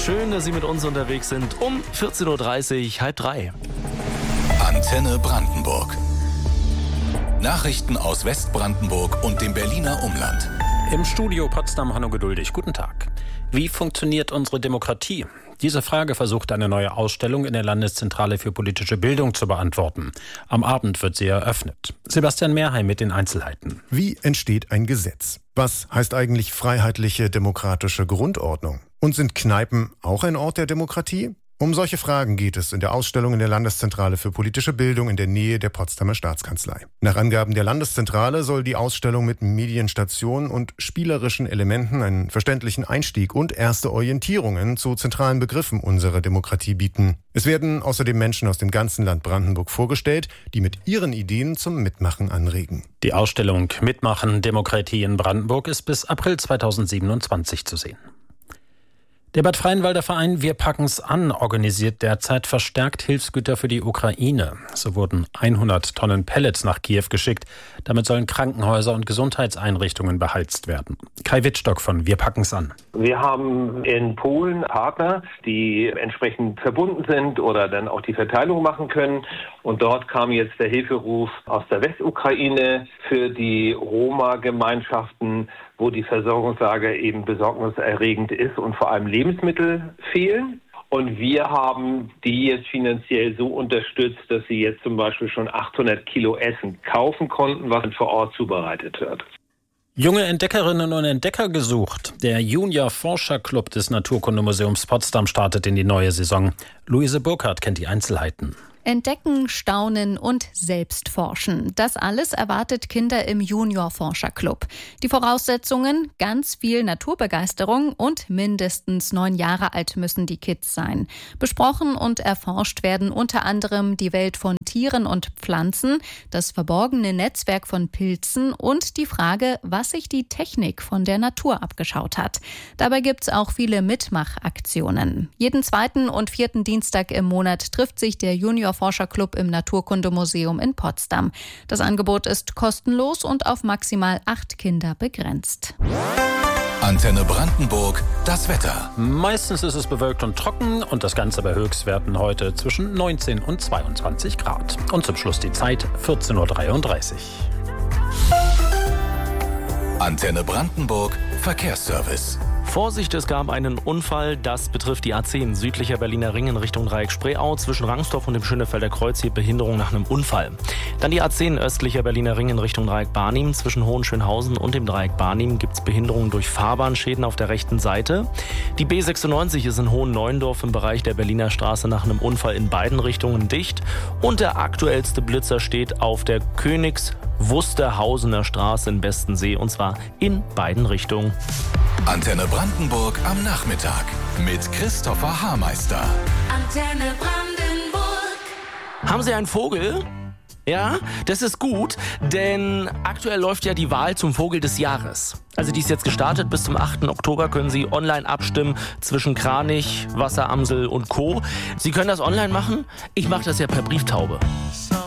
Schön, dass Sie mit uns unterwegs sind. Um 14.30 Uhr, 2:30. Antenne Brandenburg. Nachrichten aus Westbrandenburg und dem Berliner Umland. Im Studio Potsdam Hanno Geduldig. Guten Tag. Wie funktioniert unsere Demokratie? Diese Frage versucht eine neue Ausstellung in der Landeszentrale für politische Bildung zu beantworten. Am Abend wird sie eröffnet. Sebastian Mehrheim mit den Einzelheiten. Wie entsteht ein Gesetz? Was heißt eigentlich freiheitliche demokratische Grundordnung? Und sind Kneipen auch ein Ort der Demokratie? Um solche Fragen geht es in der Ausstellung in der Landeszentrale für politische Bildung in der Nähe der Potsdamer Staatskanzlei. Nach Angaben der Landeszentrale soll die Ausstellung mit Medienstationen und spielerischen Elementen einen verständlichen Einstieg und erste Orientierungen zu zentralen Begriffen unserer Demokratie bieten. Es werden außerdem Menschen aus dem ganzen Land Brandenburg vorgestellt, die mit ihren Ideen zum Mitmachen anregen. Die Ausstellung Mitmachen Demokratie in Brandenburg ist bis April 2027 zu sehen. Der Bad Freienwalder Verein Wir packen's an organisiert derzeit verstärkt Hilfsgüter für die Ukraine. So wurden 100 Tonnen Pellets nach Kiew geschickt. Damit sollen Krankenhäuser und Gesundheitseinrichtungen beheizt werden. Kai Wittstock von Wir packen's an. Wir haben in Polen Partner, die entsprechend verbunden sind oder dann auch die Verteilung machen können. Und dort kam jetzt der Hilferuf aus der Westukraine für die Roma-Gemeinschaften, wo die Versorgungslage eben besorgniserregend ist und vor allem Lebensmittel fehlen. Und wir haben die jetzt finanziell so unterstützt, dass sie jetzt zum Beispiel schon 800 Kilo Essen kaufen konnten, was vor Ort zubereitet wird. Junge Entdeckerinnen und Entdecker gesucht. Der Junior Forscher-Club des Naturkundemuseums Potsdam startet in die neue Saison. Luise Burkhardt kennt die Einzelheiten. Entdecken, staunen und selbst forschen. Das alles erwartet Kinder im Junior-Forscher-Club. Die Voraussetzungen? Ganz viel Naturbegeisterung und mindestens 9 Jahre alt müssen die Kids sein. Besprochen und erforscht werden unter anderem die Welt von Tieren und Pflanzen, das verborgene Netzwerk von Pilzen und die Frage, was sich die Technik von der Natur abgeschaut hat. Dabei gibt's auch viele Mitmachaktionen. Jeden 2. und 4. Dienstag im Monat trifft sich der Junior-Forscher-Club im Naturkundemuseum in Potsdam. Das Angebot ist kostenlos und auf maximal 8 Kinder begrenzt. Antenne Brandenburg, das Wetter. Meistens ist es bewölkt und trocken und das Ganze bei Höchstwerten heute zwischen 19 und 22 Grad. Und zum Schluss die Zeit 14.33 Uhr. Antenne Brandenburg, Verkehrsservice. Vorsicht, es gab einen Unfall, das betrifft die A10 südlicher Berliner Ring in Richtung Dreieck-Spreeau. Zwischen Rangsdorf und dem Schönefelder Kreuz hier Behinderung nach einem Unfall. Dann die A10 östlicher Berliner Ring in Richtung Dreieck-Barnim. Zwischen Hohenschönhausen und dem Dreieck-Barnim gibt es Behinderungen durch Fahrbahnschäden auf der rechten Seite. Die B96 ist in Hohenneuendorf im Bereich der Berliner Straße nach einem Unfall in beiden Richtungen dicht. Und der aktuellste Blitzer steht auf der Königs-Wusterhausener Straße in Bestensee und zwar in beiden Richtungen. Antenne Brandenburg am Nachmittag mit Christopher Haarmeister. Antenne Brandenburg. Haben Sie einen Vogel? Ja, das ist gut, denn aktuell läuft ja die Wahl zum Vogel des Jahres. Also die ist jetzt gestartet. Bis zum 8. Oktober können Sie online abstimmen zwischen Kranich, Wasseramsel und Co. Sie können das online machen. Ich mache das ja per Brieftaube.